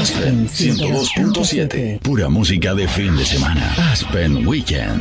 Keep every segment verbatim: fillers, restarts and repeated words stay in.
Aspen ciento dos punto siete. Pura música de fin de semana. Aspen Weekend.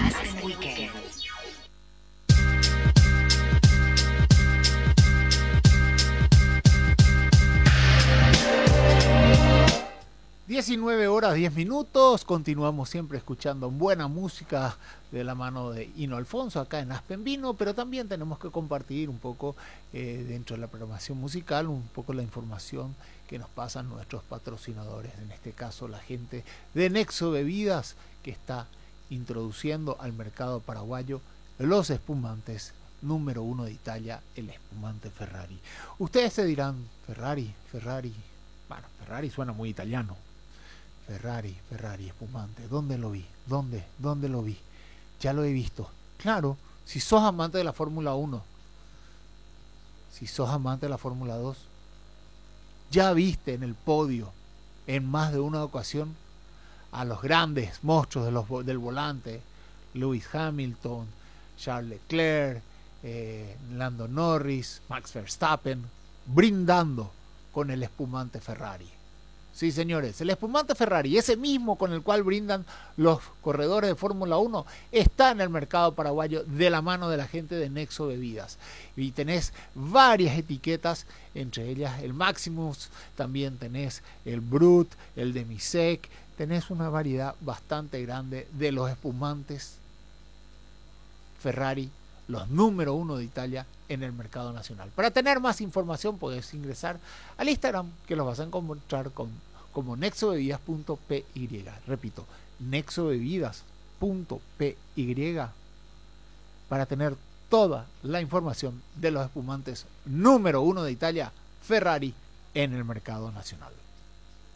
diecinueve horas diez minutos, continuamos siempre escuchando buena música de la mano de Hino Alfonso acá en Aspen Vino, pero también tenemos que compartir un poco eh, dentro de la programación musical, un poco la información que nos pasan nuestros patrocinadores, en este caso la gente de Nexo Bebidas, que está introduciendo al mercado paraguayo los espumantes número uno de Italia, el espumante Ferrari. Ustedes se dirán, Ferrari, Ferrari, bueno, Ferrari suena muy italiano. Ferrari, Ferrari, espumante. ¿Dónde lo vi? ¿Dónde? ¿Dónde lo vi? Ya lo he visto. Claro, si sos amante de la Fórmula uno, si sos amante de la Fórmula dos, ya viste en el podio, en más de una ocasión, a los grandes monstruos de los, del volante, Lewis Hamilton, Charles Leclerc, eh, Lando Norris, Max Verstappen, brindando con el espumante Ferrari. Sí, señores, el espumante Ferrari, ese mismo con el cual brindan los corredores de Fórmula uno, está en el mercado paraguayo de la mano de la gente de Nexo Bebidas. Y tenés varias etiquetas, entre ellas el Maximus, también tenés el Brut, el Demisec, tenés una variedad bastante grande de los espumantes Ferrari, los número uno de Italia en el mercado nacional. Para tener más información podés ingresar al Instagram, que los vas a encontrar con, como nexobebidas punto p y. Repito, nexobebidas punto p y, para tener toda la información de los espumantes número uno de Italia, Ferrari, en el mercado nacional.